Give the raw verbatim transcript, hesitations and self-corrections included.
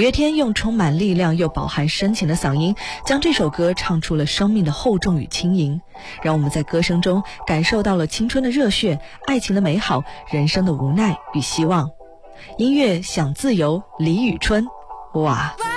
月天用充满力量又饱含深情的嗓音，将这首歌唱出了生命的厚重与轻盈，让我们在歌声中感受到了青春的热血、爱情的美好、人生的无奈与希望。音乐想自由，李宇春。哇。